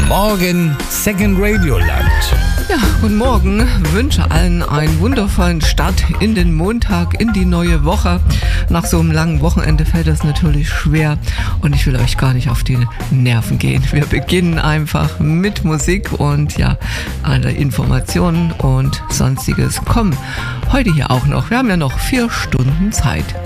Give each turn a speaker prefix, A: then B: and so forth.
A: Morgen Second Radio Land.
B: Ja, guten Morgen. Wünsche allen einen wundervollen Start in den Montag, in die neue Woche. Nach so einem langen Wochenende fällt das natürlich schwer und ich will euch gar nicht auf die Nerven gehen. Wir beginnen einfach mit Musik und ja, alle Informationen und Sonstiges kommen heute hier auch noch. Wir haben ja noch 4 Stunden Zeit.